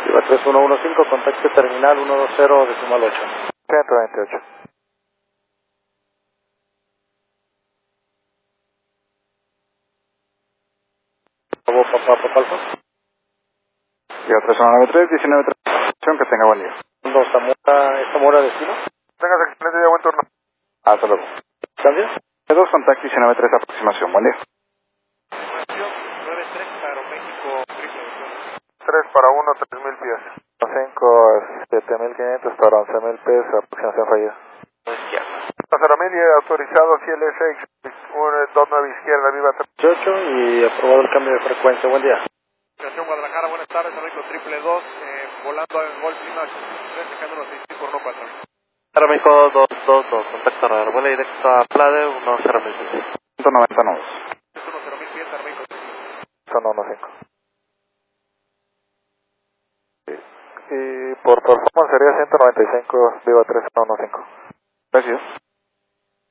Viva 3115, contacto terminal 120 8. 128. Papá Alfa. Viva 3193, 19 que tenga buen día. Zamora destino. Tengas excelente día, buen turno. Hasta luego. ¿Cambio? 2 contacto 193 aproximación, buen día. 93 para México, 3 para 1, 3000 pies. 5, 7500 para 11000 pies, aproximación fallida. Pasar a 1000 y autorizado CLSX, 29 izquierda, viva 38 y aprobado el cambio de frecuencia. Buen día. Guadalajara, buenas tardes, México 222, volando en Golf Lima 3, dejando los 65 por no 4. México 222, contacto radar. Vuela directo a Plade 10.000. 190 nodos. 10.000 pies, México. Son 15. Y por performance sería 195, viva 3115. Gracias.